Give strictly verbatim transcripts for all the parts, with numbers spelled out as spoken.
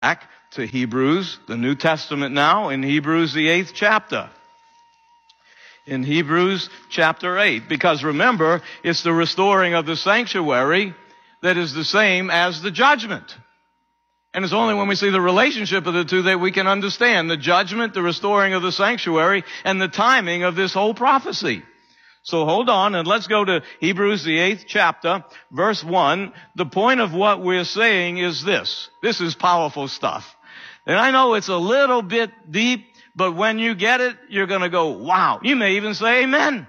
back to Hebrews, the New Testament now, in Hebrews, the eighth chapter. In Hebrews chapter eight, because remember, it's the restoring of the sanctuary that is the same as the judgment. And it's only when we see the relationship of the two that we can understand the judgment, the restoring of the sanctuary, and the timing of this whole prophecy. So hold on and let's go to Hebrews, the eighth chapter, verse one. The point of what we're saying is this. This is powerful stuff. And I know it's a little bit deep, but when you get it, you're going to go, wow. You may even say amen.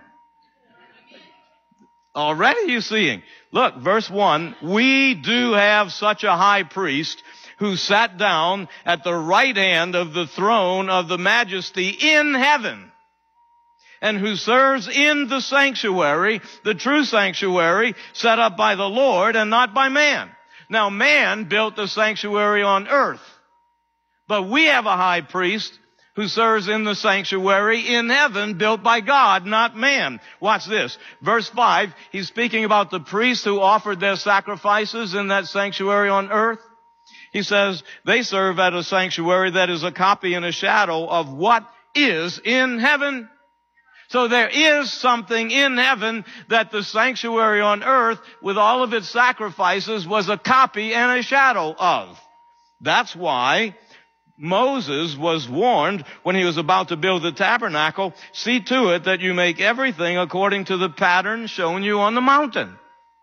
Already you're seeing. Look, verse one. We do have such a high priest who sat down at the right hand of the throne of the majesty in heaven, and who serves in the sanctuary, the true sanctuary, set up by the Lord and not by man. Now, man built the sanctuary on earth, but we have a high priest who serves in the sanctuary in heaven, built by God, not man. Watch this. Verse five, he's speaking about the priests who offered their sacrifices in that sanctuary on earth. He says, they serve at a sanctuary that is a copy and a shadow of what is in heaven. So there is something in heaven that the sanctuary on earth, with all of its sacrifices, was a copy and a shadow of. That's why Moses was warned when he was about to build the tabernacle, see to it that you make everything according to the pattern shown you on the mountain.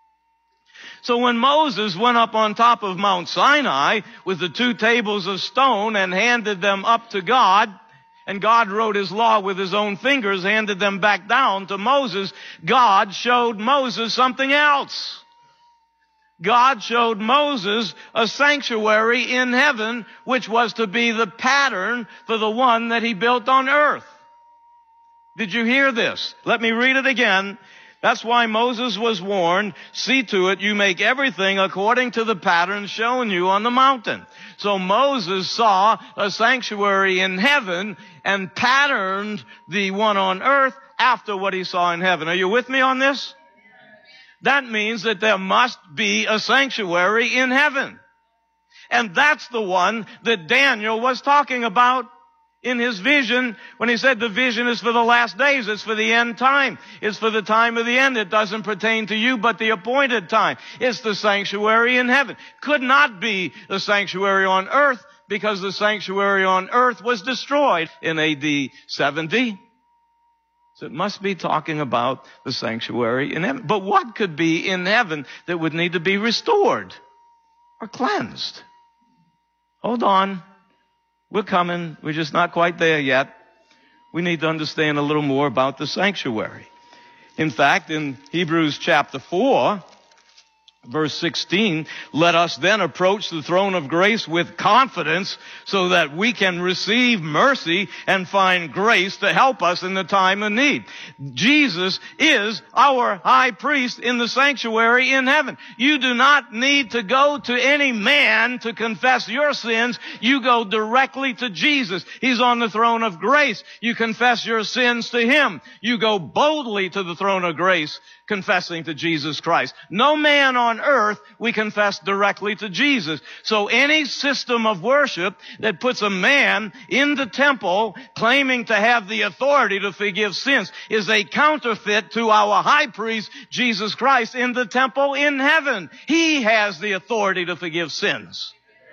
So when Moses went up on top of Mount Sinai with the two tables of stone and handed them up to God, and God wrote his law with his own fingers, handed them back down to Moses, God showed Moses something else. God showed Moses a sanctuary in heaven, which was to be the pattern for the one that he built on earth. Did you hear this? Let me read it again. That's why Moses was warned, see to it you make everything according to the pattern shown you on the mountain. So Moses saw a sanctuary in heaven and patterned the one on earth after what he saw in heaven. Are you with me on this? That means that there must be a sanctuary in heaven. And that's the one that Daniel was talking about in his vision when he said the vision is for the last days. It's for the end time. It's for the time of the end. It doesn't pertain to you, but the appointed time. It's the sanctuary in heaven. Could not be the sanctuary on earth because the sanctuary on earth was destroyed in A D seventy. So it must be talking about the sanctuary in heaven. But what could be in heaven that would need to be restored or cleansed? Hold on. We're coming. We're just not quite there yet. We need to understand a little more about the sanctuary. In fact, in Hebrews chapter four, verse sixteen, let us then approach the throne of grace with confidence so that we can receive mercy and find grace to help us in the time of need. Jesus is our high priest in the sanctuary in heaven. You do not need to go to any man to confess your sins. You go directly to Jesus. He's on the throne of grace. You confess your sins to him. You go boldly to the throne of grace, confessing to Jesus Christ. No man on earth we confess directly to Jesus. So any system of worship that puts a man in the temple claiming to have the authority to forgive sins is a counterfeit to our high priest, Jesus Christ, in the temple in heaven. He has the authority to forgive sins.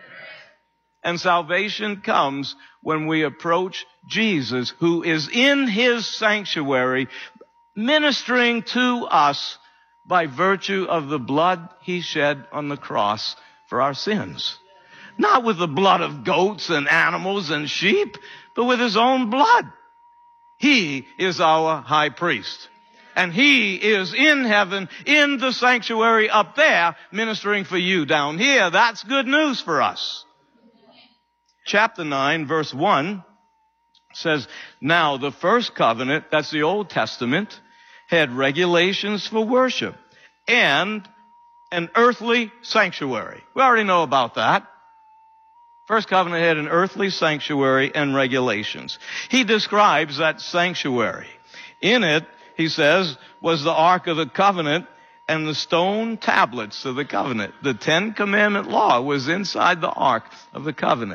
And salvation comes when we approach Jesus, who is in his sanctuary, ministering to us by virtue of the blood he shed on the cross for our sins. Not with the blood of goats and animals and sheep, but with his own blood. He is our high priest. And he is in heaven, in the sanctuary up there, ministering for you down here. That's good news for us. Chapter nine, verse one says, now the first covenant, that's the Old Testament, had regulations for worship and an earthly sanctuary. We already know about that. First covenant had an earthly sanctuary and regulations. He describes that sanctuary. In it, he says, was the Ark of the Covenant, and the stone tablets of the covenant. The Ten Commandment law was inside the Ark of the Covenant.